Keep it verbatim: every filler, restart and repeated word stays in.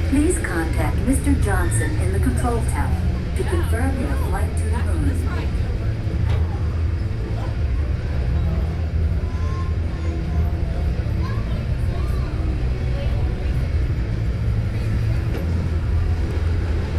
Please contact Mister Johnson in the control tower to confirm your